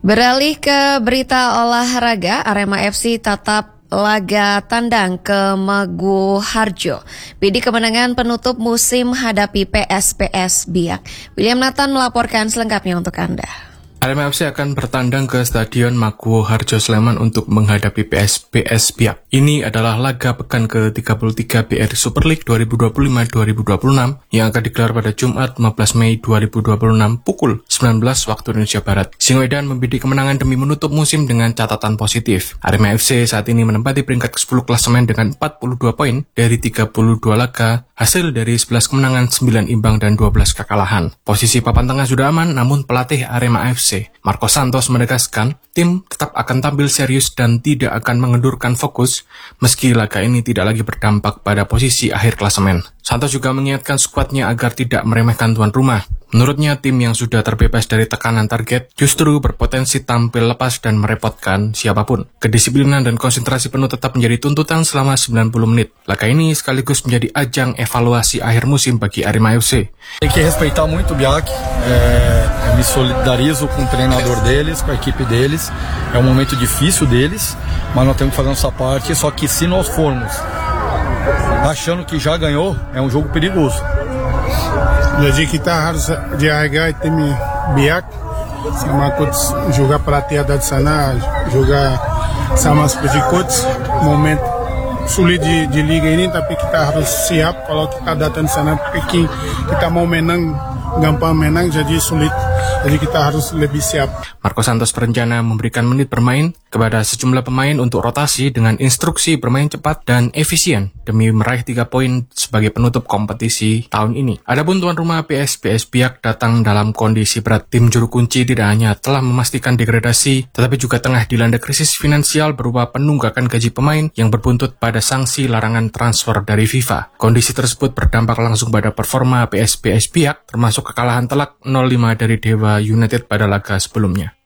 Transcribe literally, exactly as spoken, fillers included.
Beralih ke berita olahraga, Arema F C tatap laga tandang ke Maguwo Harjo. Bidik kemenangan penutup musim hadapi P S P S Biak. William Nathan melaporkan selengkapnya untuk Anda. Arema F C akan bertandang ke Stadion Maguwo Harjo Sleman untuk menghadapi P S P S Biak. Ini adalah laga pekan ke tiga puluh tiga B R I Super League dua ribu dua puluh lima dua ribu dua puluh enam yang akan digelar pada Jumat lima belas Mei dua ribu dua puluh enam pukul sembilan belas waktu Indonesia Barat. Singoedan membidik kemenangan demi menutup musim dengan catatan positif. Arema F C saat ini menempati peringkat ke sepuluh klasemen dengan empat puluh dua poin dari tiga puluh dua laga, hasil dari sebelas kemenangan, sembilan imbang, dan dua belas kekalahan. Posisi papan tengah sudah aman, namun pelatih Arema F C Marco Santos menegaskan tim tetap akan tampil serius dan tidak akan mengendurkan fokus meski laga ini tidak lagi berdampak pada posisi akhir klasemen. Santos juga mengingatkan skuadnya agar tidak meremehkan tuan rumah. Menurutnya, tim yang sudah terbebas dari tekanan target justru berpotensi tampil lepas dan merepotkan siapapun. Kedisiplinan dan konsentrasi penuh tetap menjadi tuntutan selama sembilan puluh menit. Laga ini sekaligus menjadi ajang evaluasi akhir musim bagi Arema F C. Tem que respeitar muito o Biak, é, me solidarizo com o treinador deles, com a equipe deles, é um momento difícil deles, mas nós temos que fazer nossa parte, só que se nós formos achando que já ganhou, é um jogo perigoso. Jadi kita harus jaga tim Biak sama coach juga pelatih ada di sana juga sama seperti coach momen sulit di, di liga ini, tapi kita harus siap kalau kita datang sana Peking kita mau menang gampang menang jadi sulit, jadi kita harus lebih siap. Marco Santos berencana memberikan menit bermain kepada sejumlah pemain untuk rotasi dengan instruksi bermain cepat dan efisien demi meraih tiga poin sebagai penutup kompetisi tahun ini. Adapun tuan rumah P S P S Biak datang dalam kondisi berat. Tim juru kunci tidak hanya telah memastikan degradasi, tetapi juga tengah dilanda krisis finansial berupa penunggakan gaji pemain yang berbuntut pada sanksi larangan transfer dari FIFA. Kondisi tersebut berdampak langsung pada performa P S P S Biak, termasuk kekalahan telak nol lima dari Dewa United pada laga sebelumnya.